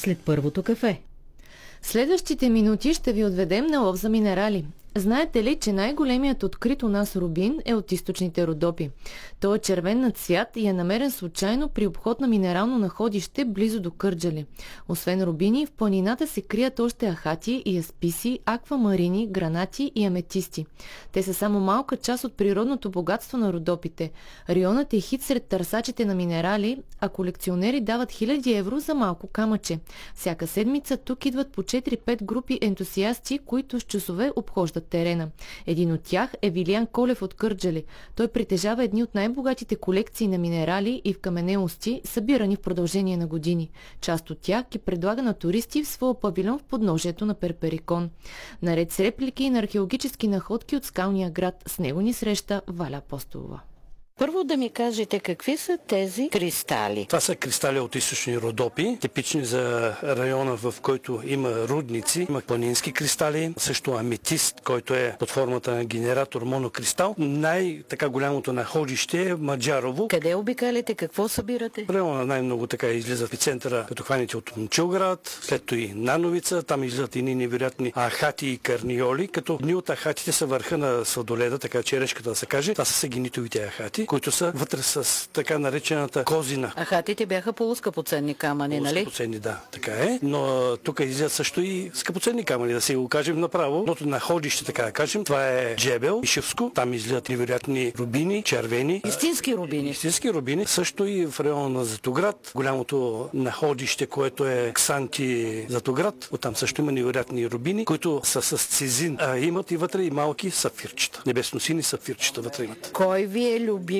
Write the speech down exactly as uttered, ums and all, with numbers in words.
след първото кафе. Следващите минути ще ви отведем на лов за минерали. Знаете ли, че най-големият открит у нас рубин е от източните Родопи? Той е червен на цвят и е намерен случайно при обход на минерално находище близо до Кърджали. Освен рубини, в планината се крият още ахати и асписи, аквамарини, гранати и аметисти. Те са само малка част от природното богатство на Родопите. Районът е хит сред търсачите на минерали, а колекционери дават хиляди евро за малко камъче. Всяка седмица тук идват по четири-пет групи ентусиасти, които с часове обхождат терена. Един от тях е Вилиян Колев от Кърджали. Той притежава едни от най-богатите колекции на минерали и в каменелости, събирани в продължение на години. Част от тях ги предлага на туристи в своя павилион в подножието на Перперикон. Наред с реплики на археологически находки от скалния град, с него ни среща Валя Апостолова. Първо да ми кажете какви са тези кристали. Това са кристали от източни Родопи, типични за района, в който има рудници. Има планински кристали, също аметист, който е под формата на генератор монокристал. Най-така голямото находище е Маджарово. Къде обикаляте? Какво събирате? В района най-много така излизат в центъра, като хваните от Момчилград, след това и Нановица. Там излизат едни невероятни ахати и карниоли, като дни от ахатите са върха на сладоледа, така черешката да се каже. Това са сегинитовите ахати, които са вътре с така наречената козина. Ахатите бяха полускъпоценни камъни, нали? Полускъпоценни, да, така е. Но тук излизат също и скъпоценни камъни, да си го кажем направо. Ното находище, така да кажем, това е Джебел, Ишевско. Там излизат невероятни рубини, червени. Истински рубини. Истински рубини. Също и в района на Златоград. Голямото находище, което е Ксанти Златоград. Оттам също има невероятни рубини, които са с цизин. А имат и вътре и малки сапфирчета. Небесносини сапфирчета вътре имат. Кой ви е любим